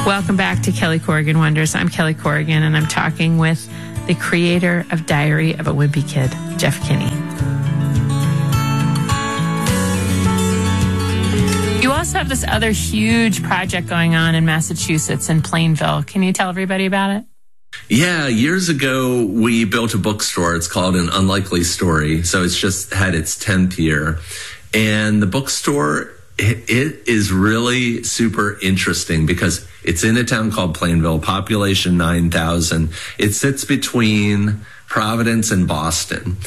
Welcome back to Kelly Corrigan Wonders. I'm Kelly Corrigan, and I'm talking with the creator of Diary of a Wimpy Kid, Jeff Kinney. You also have this other huge project going on in Massachusetts, in Plainville. Can you tell everybody about it? Yeah, years ago, we built a bookstore. It's called An Unlikely Story. So it's just had its 10th year. And the bookstore, it is really super interesting because it's in a town called Plainville, population 9,000. It sits between Providence and Boston.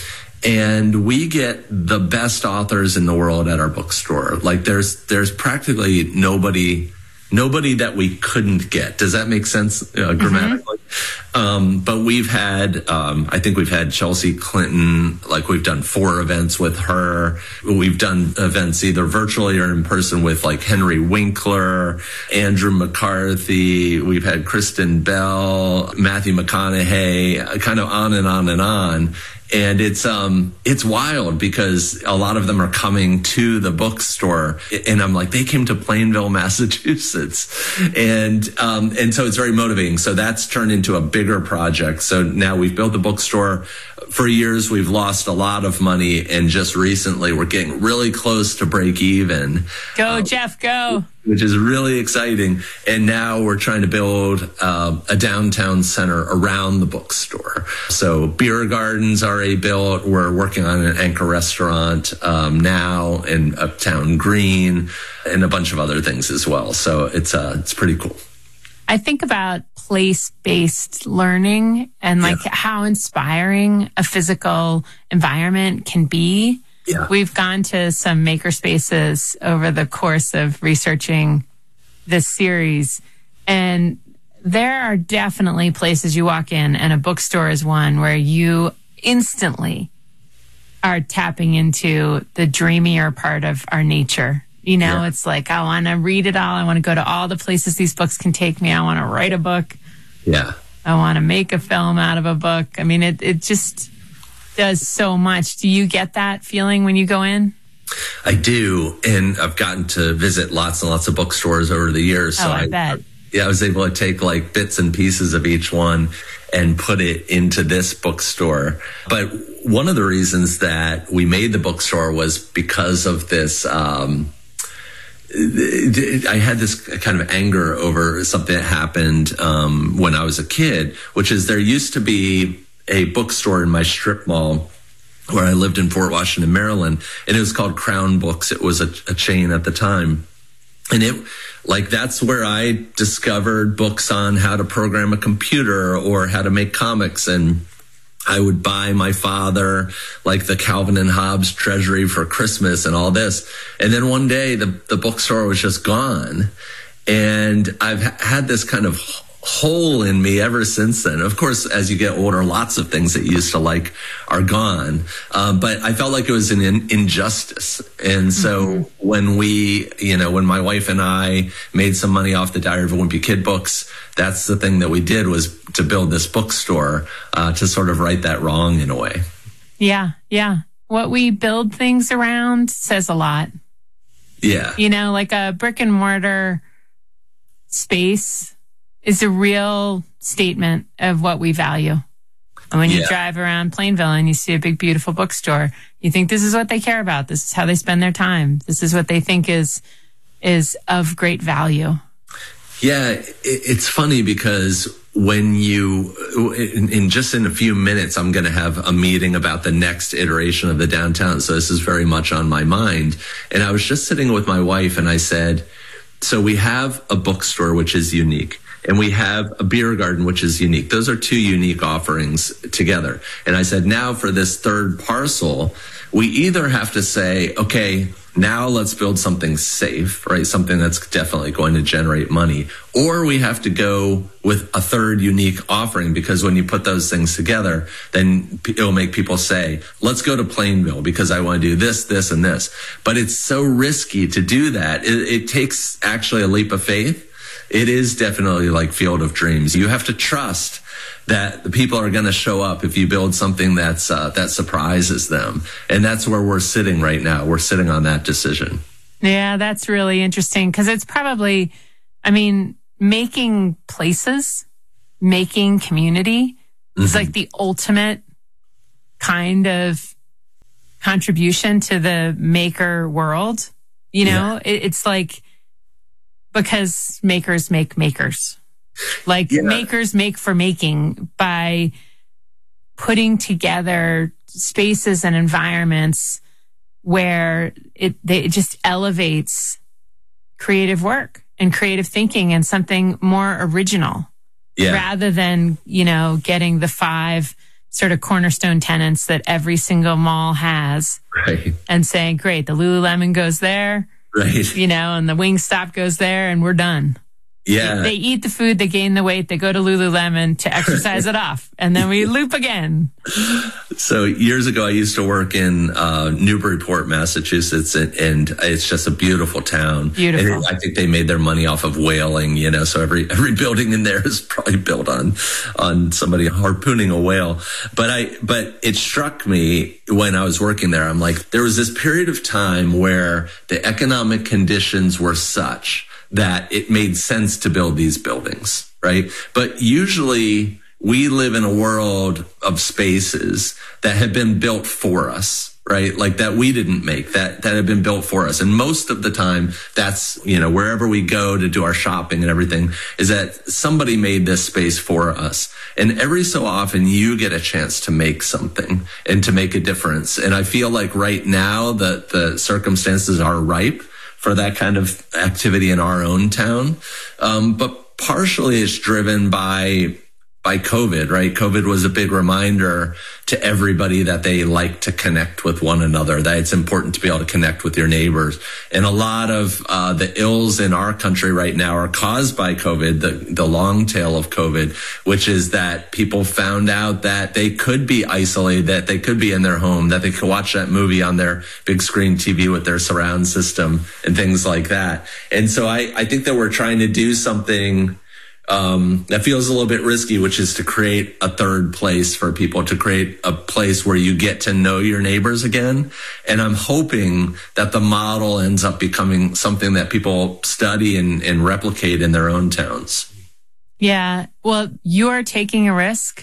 And we get the best authors in the world at our bookstore. Like there's practically nobody that we couldn't get. Does that make sense grammatically? But we've had, I think we've had Chelsea Clinton, like we've done 4 events with her. We've done events either virtually or in person with like Henry Winkler, Andrew McCarthy. We've had Kristen Bell, Matthew McConaughey, kind of on and on and on. And it's wild because a lot of them are coming to the bookstore, and I'm like, they came to Plainville, Massachusetts. And so it's very motivating. So that's turned into a bigger project. So now we've built the bookstore. For years, we've lost a lot of money, and just recently we're getting really close to break even. Go, Jeff, go. Which is really exciting. And now we're trying to build a downtown center around the bookstore. So beer gardens are already built. We're working on an anchor restaurant now in Uptown Green and a bunch of other things as well. So it's pretty cool. I think about place-based learning and like how inspiring a physical environment can be. Yeah. We've gone to some maker spaces over the course of researching this series, and there are definitely places you walk in, and a bookstore is one where you instantly are tapping into the dreamier part of our nature. You know, It's like, I want to read it all. I want to go to all the places these books can take me. I want to write a book. Yeah. I want to make a film out of a book. I mean, it just does so much. Do you get that feeling when you go in? I do. And I've gotten to visit lots and lots of bookstores over the years. So I bet. I was able to take like bits and pieces of each one and put it into this bookstore. But one of the reasons that we made the bookstore was because of this, I had this kind of anger over something that happened when I was a kid, which is there used to be a bookstore in my strip mall where I lived in Fort Washington, Maryland, and it was called Crown Books. It was a chain at the time. And that's where I discovered books on how to program a computer or how to make comics. And I would buy my father like the Calvin and Hobbes Treasury for Christmas and all this. And then one day the bookstore was just gone. And I've had this kind of hole in me ever since then. Of course, as you get older, lots of things that you used to like are gone. But I felt like it was an injustice. And so when when my wife and I made some money off the Diary of a Wimpy Kid books, that's the thing that we did, was to build this bookstore to sort of right that wrong in a way. Yeah, yeah. What we build things around says a lot. Yeah. You know, like a brick and mortar space is a real statement of what we value. And when you drive around Plainville and you see a big, beautiful bookstore, you think this is what they care about. This is how they spend their time. This is what they think is of great value. Yeah, it's funny because when in a few minutes, I'm going to have a meeting about the next iteration of the downtown. So this is very much on my mind. And I was just sitting with my wife and I said, so we have a bookstore, which is unique. And we have a beer garden, which is unique. Those are 2 unique offerings together. And I said, now for this third parcel, we either have to say, okay, now let's build something safe, right? Something that's definitely going to generate money. Or we have to go with a third unique offering, because when you put those things together, then it'll make people say, let's go to Plainville because I want to do this, this, and this. But it's so risky to do that. It takes actually a leap of faith. It is definitely like Field of Dreams. You have to trust that the people are going to show up if you build something that surprises them. And that's where we're sitting right now. We're sitting on that decision. Yeah, that's really interesting because it's probably, I mean, making places, making community is like the ultimate kind of contribution to the maker world. You know, it's like, because makers make makers. Like makers make for making by putting together spaces and environments where it just elevates creative work and creative thinking and something more original rather than, you know, getting the 5 sort of cornerstone tenants that every single mall has and saying, great, the Lululemon goes there, you know, and the Wingstop goes there and we're done. Yeah. They eat the food, they gain the weight, they go to Lululemon to exercise it off, and then we loop again. So years ago, I used to work in Newburyport, Massachusetts, and it's just a beautiful town. Beautiful. And I think they made their money off of whaling, you know, so every building in there is probably built on somebody harpooning a whale. But it struck me when I was working there, I'm like, there was this period of time where the economic conditions were such that it made sense to build these buildings, right? But usually we live in a world of spaces that have been built for us, right? Like that we didn't make, that have been built for us. And most of the time, that's, you know, wherever we go to do our shopping and everything, is that somebody made this space for us. And every so often you get a chance to make something and to make a difference. And I feel like right now that the circumstances are ripe for that kind of activity in our own town. But partially it's driven by COVID, right? COVID was a big reminder to everybody that they like to connect with one another, that it's important to be able to connect with your neighbors. And a lot of the ills in our country right now are caused by COVID, the long tail of COVID, which is that people found out that they could be isolated, that they could be in their home, that they could watch that movie on their big screen TV with their surround system and things like that. And so I think that we're trying to do something that feels a little bit risky, which is to create a third place for people, to create a place where you get to know your neighbors again. And I'm hoping that the model ends up becoming something that people study and replicate in their own towns. Yeah. Well, you are taking a risk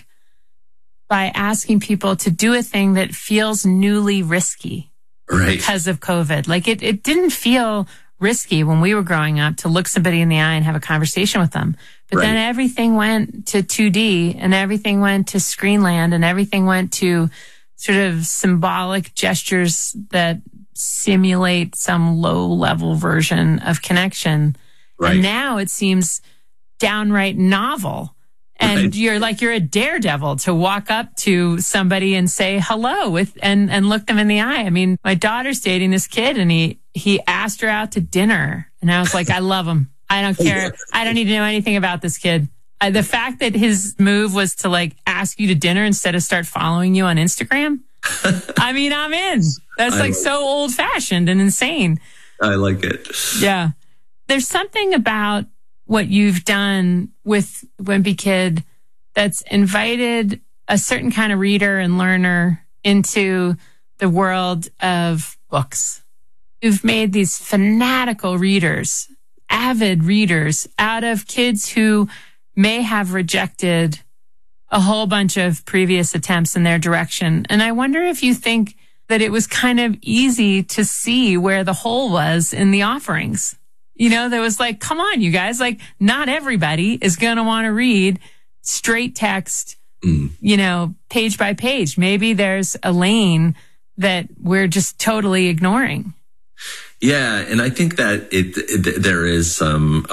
by asking people to do a thing that feels newly risky because of COVID. Like it didn't feel risky when we were growing up to look somebody in the eye and have a conversation with them. But then everything went to 2D and everything went to Screenland and everything went to sort of symbolic gestures that simulate some low level version of connection. And now it seems downright novel. And you're a daredevil to walk up to somebody and say hello and look them in the eye. I mean, my daughter's dating this kid and he asked her out to dinner. And I was like, I love him. I don't care. I don't need to know anything about this kid. The fact that his move was to like ask you to dinner instead of start following you on Instagram. I mean, I'm in. That's like so old fashioned and insane. I like it. Yeah. There's something about what you've done with Wimpy Kid that's invited a certain kind of reader and learner into the world of books. You've made these fanatical readers, avid readers out of kids who may have rejected a whole bunch of previous attempts in their direction. And I wonder if you think that it was kind of easy to see where the hole was in the offerings. You know, there was like, come on, you guys, like not everybody is going to want to read straight text, you know, page by page. Maybe there's a lane that we're just totally ignoring. Yeah. And I think that there is some,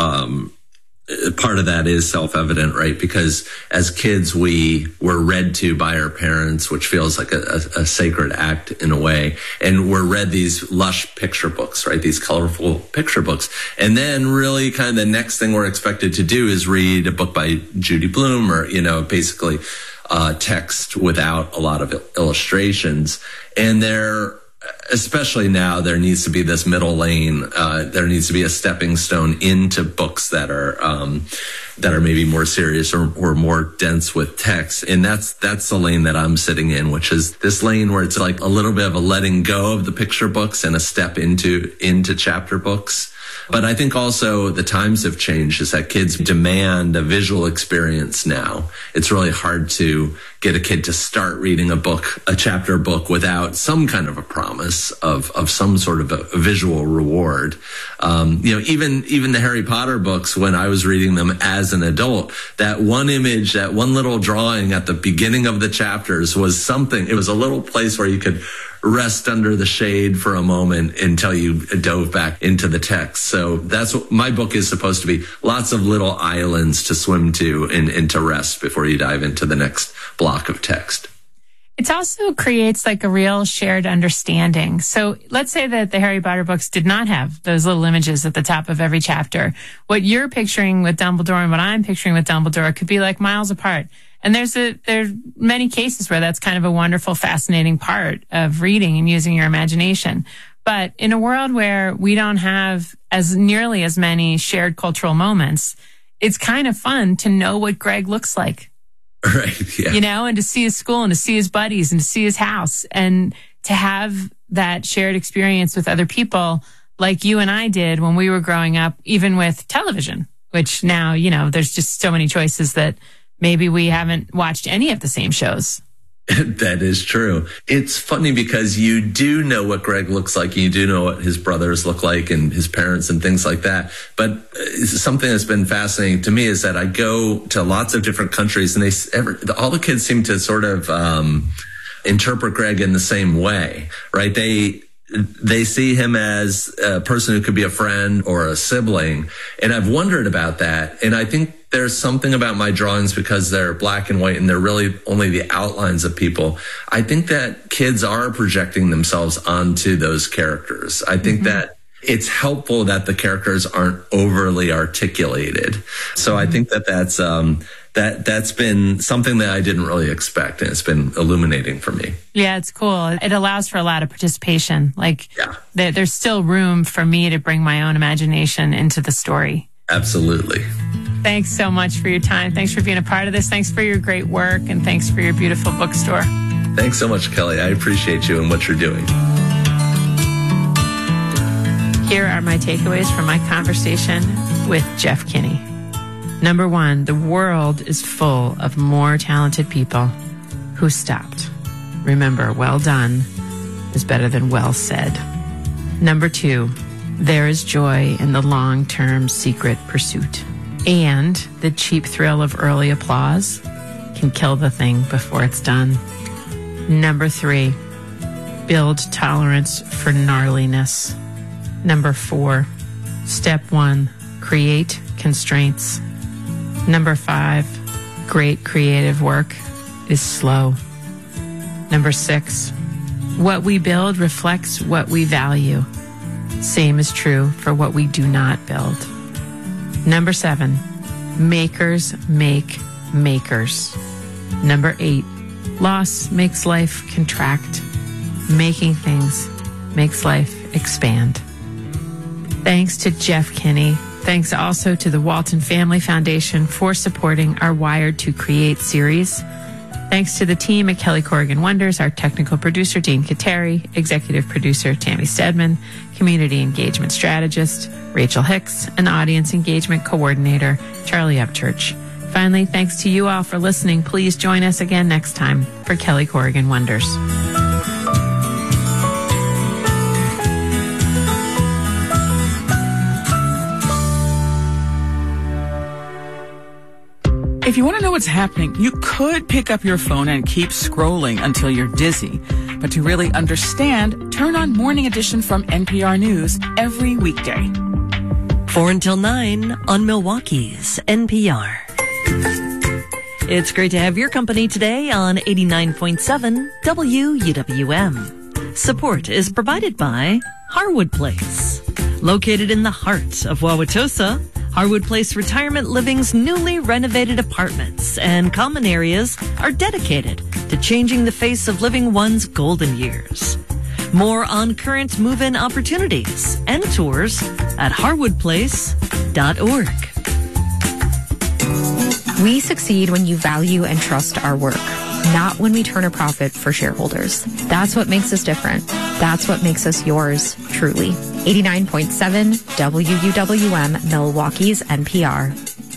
part of that is self-evident, right? Because as kids, we were read to by our parents, which feels like a sacred act in a way. And we're read these lush picture books, right? These colorful picture books. And then really kind of the next thing we're expected to do is read a book by Judy Blume or, you know, basically, text without a lot of illustrations. And especially now, there needs to be this middle lane. There needs to be a stepping stone into books that are maybe more serious or more dense with text. And that's the lane that I'm sitting in, which is this lane where it's like a little bit of a letting go of the picture books and a step into chapter books. But I think also the times have changed, is that kids demand a visual experience now. It's really hard to get a kid to start reading a chapter book without some kind of a promise of some sort of a visual reward. Even the Harry Potter books, when I was reading them as an adult, that one image, that one little drawing at the beginning of the chapters was something. It was a little place where you could rest under the shade for a moment until you dove back into the text. So that's what my book is supposed to be. Lots of little islands to swim to and to rest before you dive into the next block of text. It also creates like a real shared understanding. So let's say that the Harry Potter books did not have those little images at the top of every chapter. What you're picturing with Dumbledore and what I'm picturing with Dumbledore could be like miles apart. And there are many cases where that's kind of a wonderful, fascinating part of reading and using your imagination. But in a world where we don't have as nearly as many shared cultural moments, it's kind of fun to know what Greg looks like. Right. Yeah. And to see his school and to see his buddies and to see his house and to have that shared experience with other people like you and I did when we were growing up, even with television, which now, there's just so many choices that maybe we haven't watched any of the same shows. That is true. It's funny because you do know what Greg looks like. You do know what his brothers look like and his parents and things like that. But something that's been fascinating to me is that I go to lots of different countries and all the kids seem to sort of interpret Greg in the same way, right? They see him as a person who could be a friend or a sibling. And I've wondered about that. And I think there's something about my drawings, because they're black and white and they're really only the outlines of people. I think that kids are projecting themselves onto those characters. I think that it's helpful that the characters aren't overly articulated. So I think that's been something that I didn't really expect, and it's been illuminating for me. Yeah, it's cool. It allows for a lot of participation. There's still room for me to bring my own imagination into the story. Absolutely. Thanks so much for your time. Thanks for being a part of this. Thanks for your great work, and thanks for your beautiful bookstore. Thanks so much, Kelly. I appreciate you and what you're doing. Here are my takeaways from my conversation with Jeff Kinney. Number 1, the world is full of more talented people who stopped. Remember, well done is better than well said. Number 2, there is joy in the long-term secret pursuit. And the cheap thrill of early applause can kill the thing before it's done. Number 3, build tolerance for gnarliness. Number 4, step 1, create constraints. Number 5, great creative work is slow. Number 6, what we build reflects what we value. Same is true for what we do not build. Number 7, makers make makers. Number 8, loss makes life contract. Making things makes life expand. Thanks to Jeff Kinney. Thanks also to the Walton Family Foundation for supporting our Wired to Create series. Thanks to the team at Kelly Corrigan Wonders, our technical producer, Dean Kateri, executive producer, Tammy Stedman, community engagement strategist, Rachel Hicks, and audience engagement coordinator, Charlie Upchurch. Finally, thanks to you all for listening. Please join us again next time for Kelly Corrigan Wonders. If you want to know what's happening, you could pick up your phone and keep scrolling until you're dizzy. But to really understand, turn on Morning Edition from NPR News every weekday. 4 until 9 on Milwaukee's NPR. It's great to have your company today on 89.7 WUWM. Support is provided by Harwood Place. Located in the heart of Wauwatosa, Harwood Place Retirement Living's newly renovated apartments and common areas are dedicated to changing the face of living one's golden years. More on current move-in opportunities and tours at harwoodplace.org. We succeed when you value and trust our work. not when we turn a profit for shareholders. That's what makes us different. That's what makes us yours, truly. 89.7 WUWM, Milwaukee's NPR.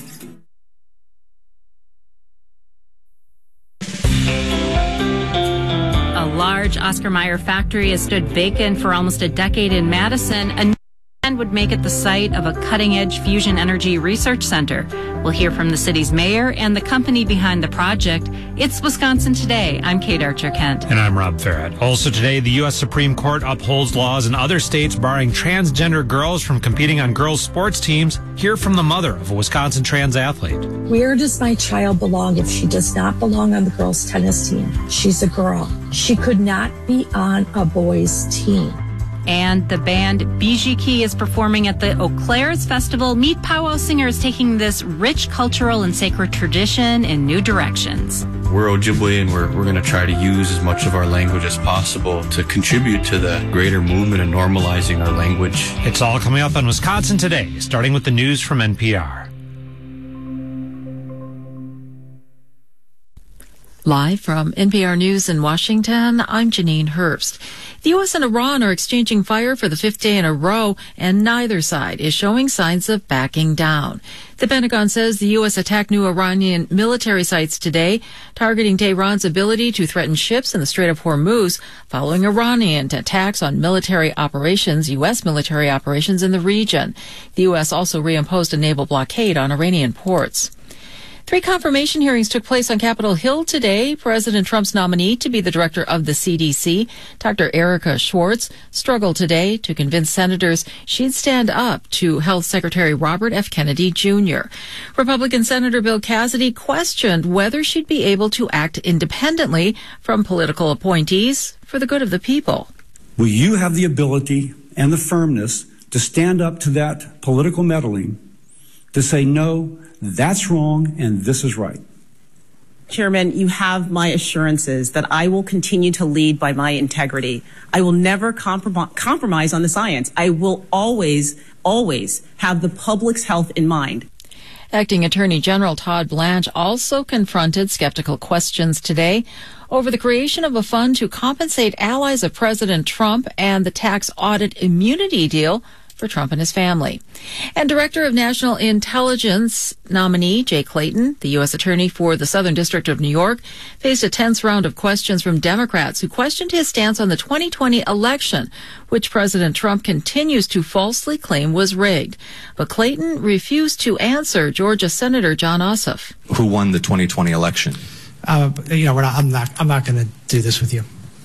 A large Oscar Mayer factory has stood vacant for almost a decade in Madison. A new plan would make it the site of a cutting-edge fusion energy research center. We'll hear from the city's mayor and the company behind the project. It's Wisconsin Today. I'm Kate Archer-Kent. And I'm Rob Farrett. Also today, the U.S. Supreme Court upholds laws in other states barring transgender girls from competing on girls' sports teams. Hear from the mother of a Wisconsin trans athlete. Where does my child belong if she does not belong on the girls' tennis team? She's a girl. She could not be on a boys' team. And the band Bijiki is performing at the Eau Claire's Festival. Meet powwow singers taking this rich cultural and sacred tradition in new directions. We're Ojibwe, and we're going to try to use as much of our language as possible to contribute to the greater movement of normalizing our language. It's all coming up on Wisconsin Today, starting with the news from NPR. Live from NPR News in Washington, I'm Janine Herbst. The U.S. and Iran are exchanging fire for the fifth day in a row, and neither side is showing signs of backing down. The Pentagon says the U.S. attacked new Iranian military sites today, targeting Tehran's ability to threaten ships in the Strait of Hormuz, following Iranian attacks on military operations, U.S. military operations in the region. The U.S. also reimposed a naval blockade on Iranian ports. 3 confirmation hearings took place on Capitol Hill today. President Trump's nominee to be the director of the CDC, Dr. Erica Schwartz, struggled today to convince senators she'd stand up to Health Secretary Robert F. Kennedy Jr. Republican Senator Bill Cassidy questioned whether she'd be able to act independently from political appointees for the good of the people. Will you have the ability and the firmness to stand up to that political meddling, to say no, that's wrong, and this is right? Chairman, you have my assurances that I will continue to lead by my integrity. I will never compromise on the science. I will always have the public's health in mind. Acting Attorney General Todd Blanche also confronted skeptical questions today over the creation of a fund to compensate allies of President Trump and the tax audit immunity deal for Trump and his family. And Director of National Intelligence nominee Jay Clayton, the U.S. Attorney for the Southern District of New York, faced a tense round of questions from Democrats who questioned his stance on the 2020 election, which President Trump continues to falsely claim was rigged. But Clayton refused to answer Georgia Senator Jon Ossoff. Who won the 2020 election? I'm not going to do this with you.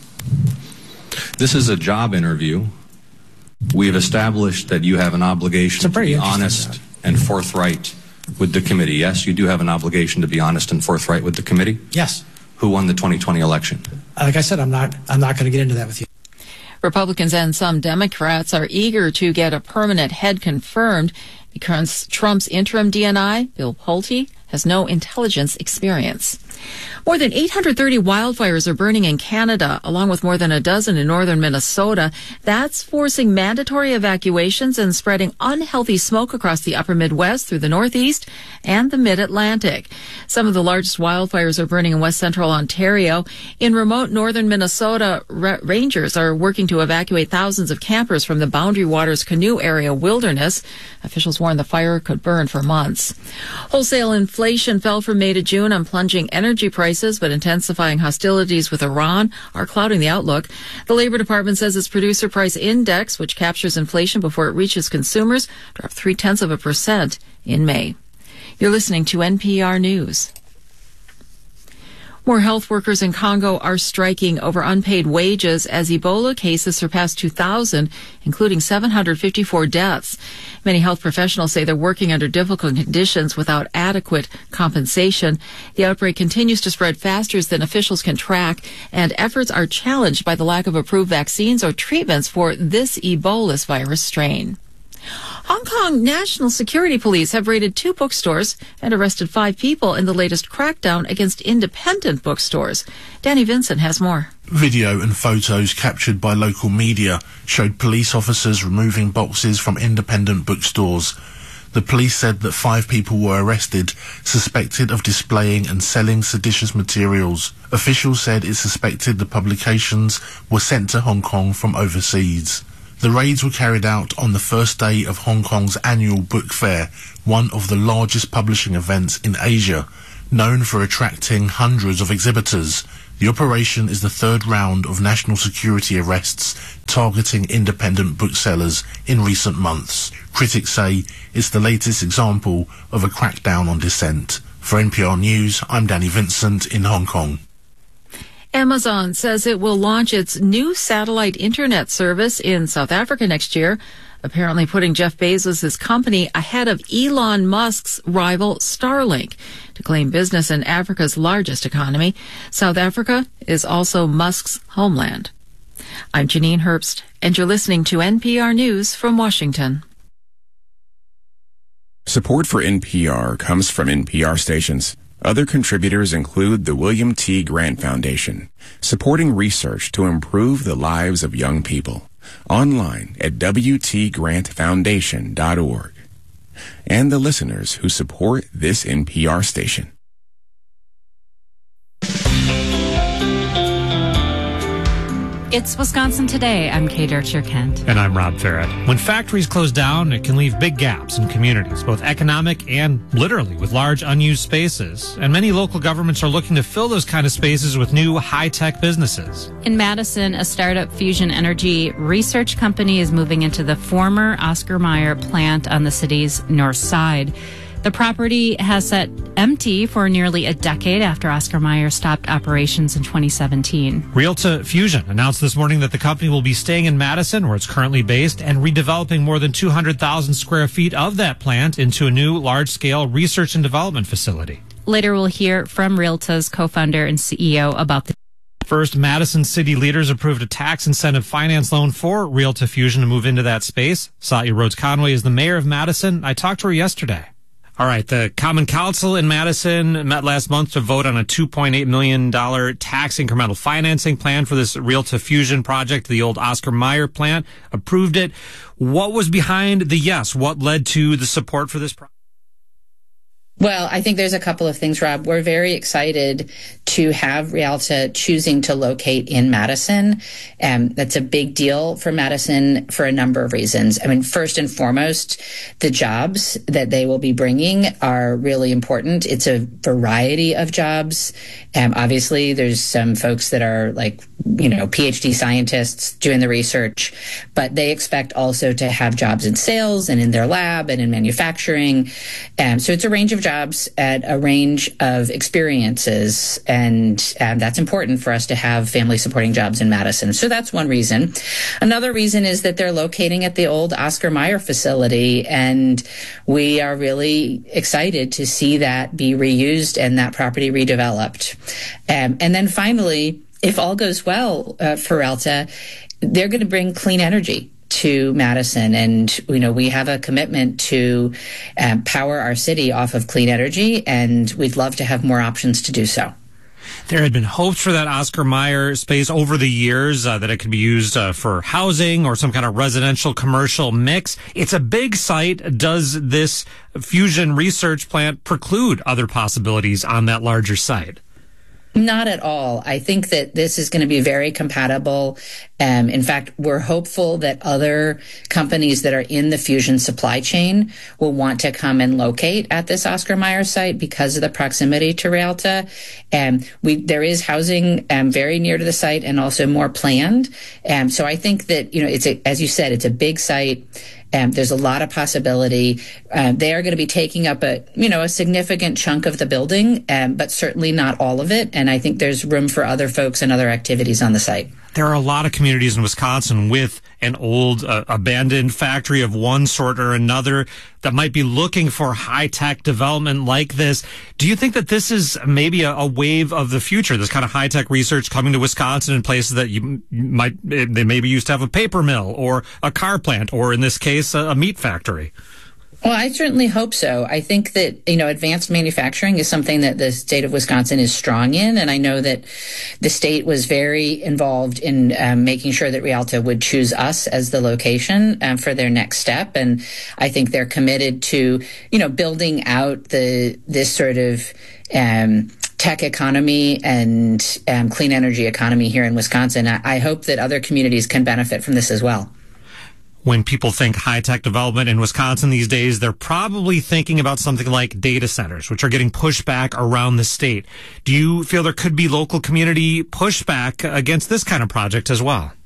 This is a job interview. We have established that you have an obligation to be honest and forthright with the committee. Yes, you do have an obligation to be honest and forthright with the committee? Yes. Who won the 2020 election? Like I said, I'm not going to get into that with you. Republicans and some Democrats are eager to get a permanent head confirmed because Trump's interim DNI, Bill Pulte, has no intelligence experience. More than 830 wildfires are burning in Canada, along with more than a dozen in northern Minnesota. That's forcing mandatory evacuations and spreading unhealthy smoke across the upper Midwest through the Northeast and the Mid-Atlantic. Some of the largest wildfires are burning in west central Ontario. In remote northern Minnesota, rangers are working to evacuate thousands of campers from the Boundary Waters Canoe Area wilderness. Officials warn the fire could burn for months. Wholesale inflation fell from May to June on plunging energy prices, but intensifying hostilities with Iran are clouding the outlook. The Labor Department says its producer price index, which captures inflation before it reaches consumers, dropped 0.3% in May. You're listening to NPR News. More health workers in Congo are striking over unpaid wages as Ebola cases surpass 2,000, including 754 deaths. Many health professionals say they're working under difficult conditions without adequate compensation. The outbreak continues to spread faster than officials can track, and efforts are challenged by the lack of approved vaccines or treatments for this Ebola virus strain. Hong Kong National Security Police have raided 2 bookstores and arrested 5 people in the latest crackdown against independent bookstores. Danny Vincent has more. Video and photos captured by local media showed police officers removing boxes from independent bookstores. The police said that 5 people were arrested, suspected of displaying and selling seditious materials. Officials said it suspected the publications were sent to Hong Kong from overseas. The raids were carried out on the first day of Hong Kong's annual book fair, one of the largest publishing events in Asia, known for attracting hundreds of exhibitors. The operation is the 3rd round of national security arrests targeting independent booksellers in recent months. Critics say it's the latest example of a crackdown on dissent. For NPR News, I'm Danny Vincent in Hong Kong. Amazon says it will launch its new satellite internet service in South Africa next year, apparently putting Jeff Bezos' company ahead of Elon Musk's rival Starlink to claim business in Africa's largest economy. South Africa is also Musk's homeland. I'm Janine Herbst, and you're listening to NPR News from Washington. Support for NPR comes from NPR stations. Other contributors include the William T. Grant Foundation, supporting research to improve the lives of young people. Online at WTGrantFoundation.org. And the listeners who support this NPR station. It's Wisconsin Today. I'm Kate Archer-Kent. And I'm Rob Farrett. When factories close down, it can leave big gaps in communities, both economic and literally with large unused spaces. And many local governments are looking to fill those kind of spaces with new high-tech businesses. In Madison, a startup fusion energy research company is moving into the former Oscar Mayer plant on the city's north side. The property has sat empty for nearly a decade after Oscar Mayer stopped operations in 2017. Realta Fusion announced this morning that the company will be staying in Madison, where it's currently based, and redeveloping more than 200,000 square feet of that plant into a new large-scale research and development facility. Later, we'll hear from Realta's co-founder and CEO about the First, Madison city leaders approved a tax incentive finance loan for Realta Fusion to move into that space. Satya Rhodes Conway is the mayor of Madison. I talked to her yesterday. All right, the Common Council in Madison met last month to vote on a $2.8 million tax incremental financing plan for this Realta Fusion project, the old Oscar Mayer plant. Approved it. What was behind the yes? What led to the support for this project? Well, I think there's a couple of things, Rob. We're very excited to have Realta choosing to locate in Madison. That's a big deal for Madison for a number of reasons. I mean, first and foremost, the jobs that they will be bringing are really important. It's a variety of jobs. Obviously, there's some folks that are like, PhD scientists doing the research, but they expect also to have jobs in sales and in their lab and in manufacturing. So it's a range of jobs at a range of experiences, and that's important for us to have family supporting jobs in Madison. So that's one reason. Another reason is that they're locating at the old Oscar Mayer facility, and we are really excited to see that be reused and that property redeveloped. And then finally, if all goes well for Realta, they're going to bring clean energy to Madison. And, we have a commitment to power our city off of clean energy, and we'd love to have more options to do so. There had been hopes for that Oscar Mayer space over the years that it could be used for housing or some kind of residential commercial mix. It's a big site. Does this fusion research plant preclude other possibilities on that larger site? Not at all. I think that this is going to be very compatible. In fact, we're hopeful that other companies that are in the fusion supply chain will want to come and locate at this Oscar Mayer site because of the proximity to Realta. There is housing very near to the site and also more planned. So I think that, as you said, it's a big site. There's a lot of possibility. They are going to be taking up a significant chunk of the building, but certainly not all of it. And I think there's room for other folks and other activities on the site. There are a lot of communities in Wisconsin with an old abandoned factory of one sort or another that might be looking for high-tech development like this. Do you think that this is maybe a wave of the future, this kind of high-tech research coming to Wisconsin in places that they maybe used to have a paper mill or a car plant or, in this case, a meat factory? Well, I certainly hope so. I think that, advanced manufacturing is something that the state of Wisconsin is strong in. And I know that the state was very involved in making sure that Rialto would choose us as the location for their next step. And I think they're committed to, building out this sort of tech economy and clean energy economy here in Wisconsin. I hope that other communities can benefit from this as well. When people think high-tech development in Wisconsin these days, they're probably thinking about something like data centers, which are getting pushed back around the state. Do you feel there could be local community pushback against this kind of project as well?